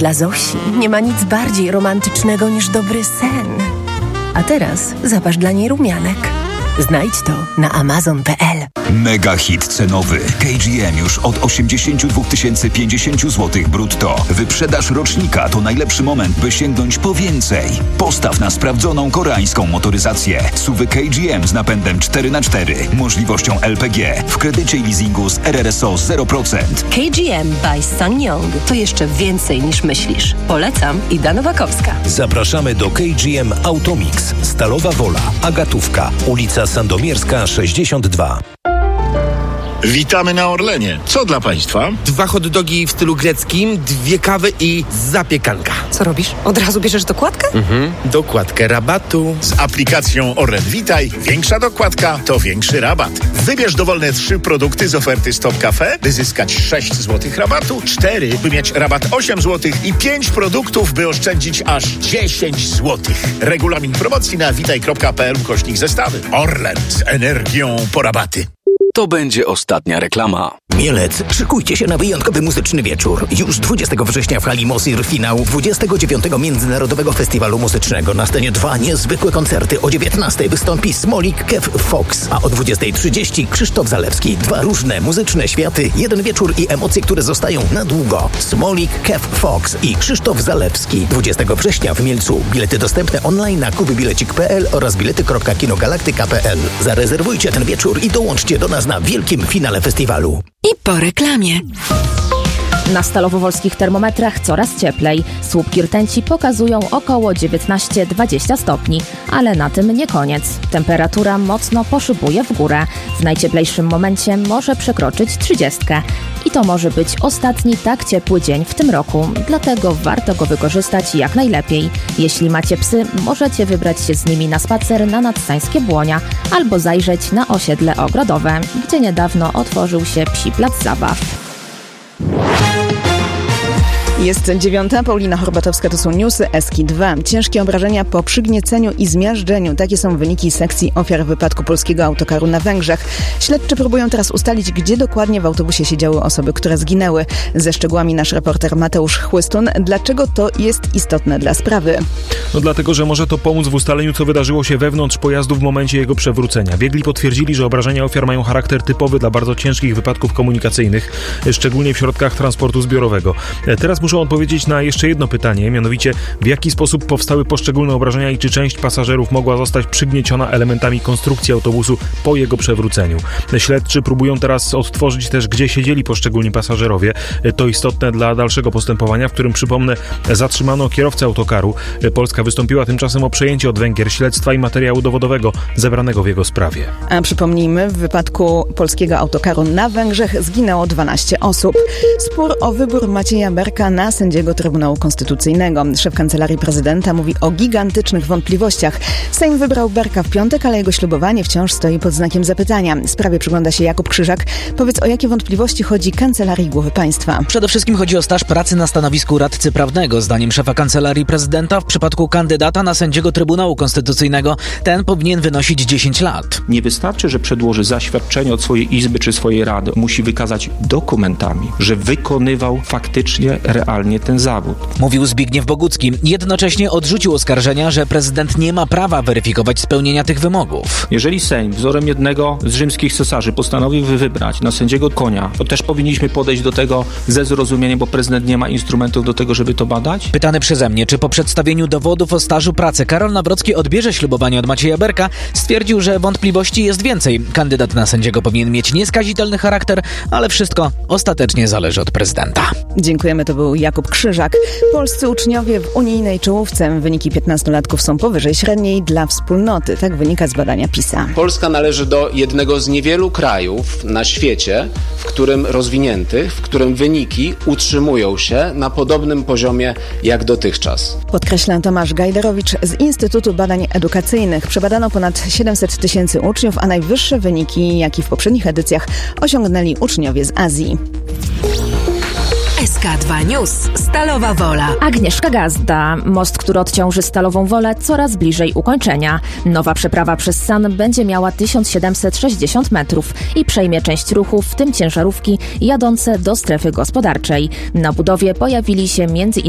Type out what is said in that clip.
Dla Zosi nie ma nic bardziej romantycznego niż dobry sen. A teraz zaparz dla niej rumianek. Znajdź to na amazon.pl. Mega hit cenowy. KGM już od 82 050 zł brutto. Wyprzedaż rocznika to najlepszy moment, by sięgnąć po więcej. Postaw na sprawdzoną koreańską motoryzację. SUV-y KGM z napędem 4x4, możliwością LPG, w kredycie i leasingu z RRSO 0%. KGM by SsangYong to jeszcze więcej niż myślisz. Polecam, Ida Nowakowska. Zapraszamy do KGM Automix. Stalowa Wola, Agatówka, ulica Sandomierska 62. Witamy na Orlenie. Co dla Państwa? 2 hot dogi w stylu greckim, 2 kawy i zapiekanka. Co robisz? Od razu bierzesz dokładkę? Dokładkę rabatu. Z aplikacją Orlen Witaj większa dokładka to większy rabat. Wybierz dowolne 3 produkty z oferty Stop Cafe, by zyskać 6 zł rabatu, 4, by mieć rabat 8 zł i 5 produktów, by oszczędzić aż 10 zł. Regulamin promocji na witaj.pl/zestawy. Orlen z energią po rabaty. To będzie ostatnia reklama. Mielec, szykujcie się na wyjątkowy muzyczny wieczór. Już 20 września w hali Mosir finał 29. Międzynarodowego Festiwalu Muzycznego. Na scenie 2 niezwykłe koncerty. O 19 wystąpi Smolik, Kev Fox, a o 20:30 Krzysztof Zalewski. 2 różne muzyczne światy, 1 wieczór i emocje, które zostają na długo. Smolik, Kev Fox i Krzysztof Zalewski. 20 września w Mielcu. Bilety dostępne online na kubybilecik.pl oraz bilety.kinogalaktyka.pl. Zarezerwujcie ten wieczór i dołączcie do nas na wielkim finale festiwalu. I po reklamie. Na stalowowolskich termometrach coraz cieplej. Słupki rtęci pokazują około 19-20 stopni, ale na tym nie koniec. Temperatura mocno poszybuje w górę. W najcieplejszym momencie może przekroczyć 30. I to może być ostatni tak ciepły dzień w tym roku, dlatego warto go wykorzystać jak najlepiej. Jeśli macie psy, możecie wybrać się z nimi na spacer na Nadstańskie Błonia albo zajrzeć na osiedle ogrodowe, gdzie niedawno otworzył się psi plac zabaw. Jest 9. Paulina Horbatowska, to są newsy Eski 2. Ciężkie obrażenia po przygnieceniu i zmiażdżeniu. Takie są wyniki sekcji ofiar wypadku polskiego autokaru na Węgrzech. Śledczy próbują teraz ustalić, gdzie dokładnie w autobusie siedziały osoby, które zginęły. Ze szczegółami nasz reporter Mateusz Chłystun. Dlaczego to jest istotne dla sprawy? No dlatego, że może to pomóc w ustaleniu, co wydarzyło się wewnątrz pojazdu w momencie jego przewrócenia. Biegli potwierdzili, że obrażenia ofiar mają charakter typowy dla bardzo ciężkich wypadków komunikacyjnych, szczególnie w środkach transportu zbiorowego. Teraz muszą odpowiedzieć na jeszcze jedno pytanie, mianowicie w jaki sposób powstały poszczególne obrażenia i czy część pasażerów mogła zostać przygnieciona elementami konstrukcji autobusu po jego przewróceniu. Śledczy próbują teraz odtworzyć też, gdzie siedzieli poszczególni pasażerowie. To istotne dla dalszego postępowania, w którym, przypomnę, zatrzymano kierowcę autokaru. Polska wystąpiła tymczasem o przejęcie od Węgier śledztwa i materiału dowodowego zebranego w jego sprawie. A przypomnijmy, w wypadku polskiego autokaru na Węgrzech zginęło 12 osób. Spór o wybór Macieja Berka na sędziego Trybunału Konstytucyjnego. Szef Kancelarii Prezydenta mówi o gigantycznych wątpliwościach. Sejm wybrał Berka w piątek, ale jego ślubowanie wciąż stoi pod znakiem zapytania. Sprawie przygląda się Jakub Krzyżak. Powiedz, o jakie wątpliwości chodzi Kancelarii Głowy Państwa? Przede wszystkim chodzi o staż pracy na stanowisku radcy prawnego. Zdaniem szefa Kancelarii Prezydenta w przypadku kandydata na sędziego Trybunału Konstytucyjnego ten powinien wynosić 10 lat. Nie wystarczy, że przedłoży zaświadczenie od swojej izby czy swojej rady. Musi wykazać dokumentami, że wykonywał faktycznie, realnie ten zawód. Mówił Zbigniew Bogucki. Jednocześnie odrzucił oskarżenia, że prezydent nie ma prawa weryfikować spełnienia tych wymogów. Jeżeli Sejm wzorem jednego z rzymskich cesarzy postanowił wybrać na sędziego Konia, to też powinniśmy podejść do tego ze zrozumieniem, bo prezydent nie ma instrumentów do tego, żeby to badać? Pytany przeze mnie, czy po przedstawieniu dowodów o stażu pracy Karol Nawrocki odbierze ślubowanie od Macieja Berka, stwierdził, że wątpliwości jest więcej. Kandydat na sędziego powinien mieć nieskazitelny charakter, ale wszystko ostatecznie zależy od prezydenta. Dziękujemy, to był Jakub Krzyżak. Polscy uczniowie w unijnej czołówce. Wyniki 15-latków są powyżej średniej dla wspólnoty. Tak wynika z badania PISA. Polska należy do jednego z niewielu krajów na świecie, w którym wyniki utrzymują się na podobnym poziomie jak dotychczas. Podkreśla Tomasz Gajderowicz z Instytutu Badań Edukacyjnych. Przebadano ponad 700 tysięcy uczniów, a najwyższe wyniki, jak i w poprzednich edycjach, osiągnęli uczniowie z Azji. SK2 News. Stalowa Wola. Agnieszka Gazda. Most, który odciąży Stalową Wolę, coraz bliżej ukończenia. Nowa przeprawa przez San będzie miała 1760 metrów i przejmie część ruchu, w tym ciężarówki jadące do strefy gospodarczej. Na budowie pojawili się m.in.